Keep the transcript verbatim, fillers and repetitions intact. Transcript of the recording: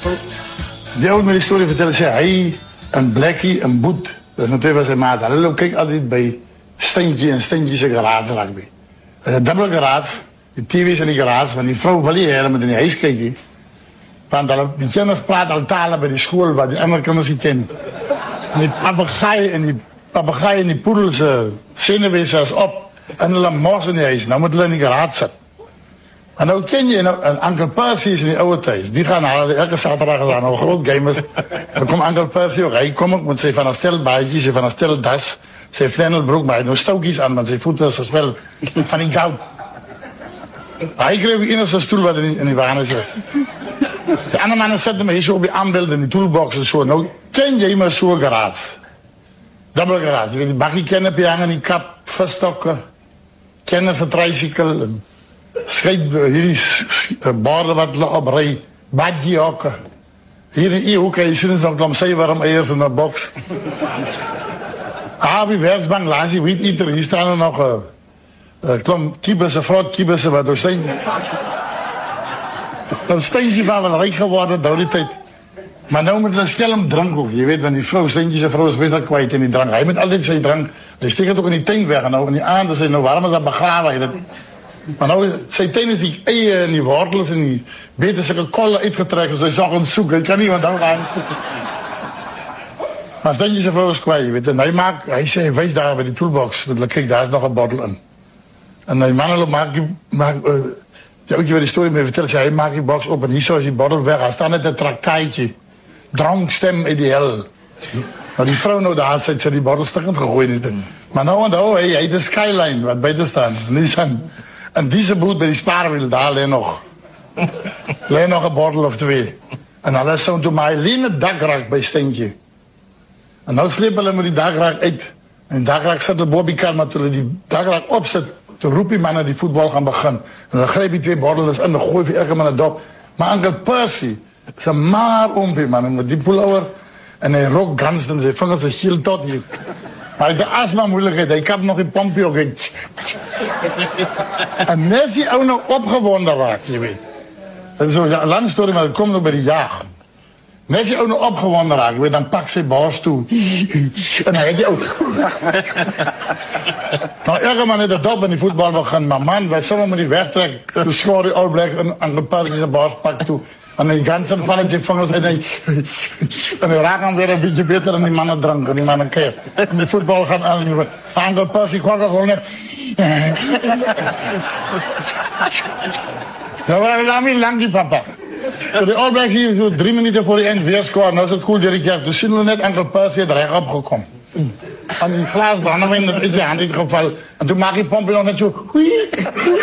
Die oude me die story vertellen, zei hij, een Blackie, een Boet. Dat is natuurlijk zijn maat. Hij loopt kijk altijd bij Steentje en Steentje zijn garage rugby. Dat is een dubbele garage. Die T V's in die garage, want die vrouw wil je helemaal in die huis kijken. Want die kinderen praten al talen bij die school, waar die andere kinderen niet kennen. En die papegaai en die papegaai en die poedels uh, zenuwwezens op. En hulle mors in die huis. Nou moet hulle in die garage zitten. En nou ken je, nou, en Uncle Percy is in die oude tijd. Die gaan halen, elke zaterdag gedaan, nou groot gamers. Dan komt Uncle Percy ook. Hij komt ook met zijn van een stel baadje, zijn van een stel das, zijn flanelbroek, maar hij heeft nog stoutjes aan, want zijn voeten is wel van die goud. Hij kreeg de enige stoel wat in die, in die wagen zit. De andere mannen zetten me hier zo op die aanbeeld in die toolbox en zo. Nou ken je maar zo'n garage. Dubbele garage. Je weet die bakkie kennen op je hangen, die kap, verstokken. Kennen ze tricycle. Schrijf hierdie borden wat hulle opry, badjiehokke. Hier in die hoek, jy sien ons nog klamsywarm eiers in 'n boks. Ah, wie werksbank, laat die wheat eater, hier staan er nog 'n uh, klomp kiebisse, vrot kiebisse wat er zijn. Dan Steentje van wel rijk geworden, door die tijd. Maar nou moet een skelm drank ook. Je weet, want die vrouw, Steentje zijn vrouw is best wel kwijt in die drank. Hij moet altijd zijn drank, hij steekt het ook in die tank weg. En nou in die aan, dat zijn nou warm is dat begraven. Maar nou, zijn tenen die eieren en die wortels en die beter zulke kollen uitgetrokken. Ze zag ons zoeken, ik kan niet, want dan gaan. Maar Steentje zijn vrouw is kwijt, je weet. En hij maakt, hij zei, wees daar bij die toolbox. Kijk, daar is nog een bottel in. En die mannen maakt, maakt uh, ja, ook je wil die story mee vertellen, zei, hij maakt die box op en hier zo is die bottel weg. Hij staat net een traktaatje. Drankstem ideaal. Maar die vrouw nou daar zit, ze die bottel stukkend gegooid. Maar nou en nou, hij heeft de Skyline wat buiten staan. En, en deze boot bij die spaarwiel, daar leen nog. Leen nog een bottel of twee. En alles zo toen maar alleen het dakrak bij Steentje. En nou slepen hulle met die dakrak uit. En die dakrak zit de bobbykar, maar toen die dakrak opzet, toen roep die mannen die voetbal gaan beginnen. En dan grijp die twee bottels en dan gooi je elke man een dop. Maar Uncle Percy, is een maar ompie man, met die pullover. En hij rook gans en zijn vingers zijn heel tot hier. Maar hij heeft de astma moeilijkheid, hij kan nog een pompje ook in. En net is hij ook nog opgewonden raakt, je weet. Dat is zo'n lange story, maar dat komt nog bij de jaag. Net is hij ook nog opgewonden raakt, je weet, dan pakt zijn baas toe. En hij heeft die ook. Nou, elke man heeft het op in die voetbal begonnen, maar man, wij zullen met die wegtrek, de schoor die uitblijft en aan de pas zijn baas pakt toe. En die ganzen vallen zijn vingers en hij... En die raken hem weer een beetje beter en die mannen dranken, die mannen keer. En die voetbal gaat aan die... Aan de pas, ik kwam er gewoon net... Nou, we hebben niet lang die papa. So de All Blacks hier zo drie minuten voor die eind weer scoren. Nou is het cool direct. Toen zien we net Uncle Percy er recht opgekomen. En die glaas brandewijn, dat is zijn hand in het geval. En toen maak je pompen nog net zo...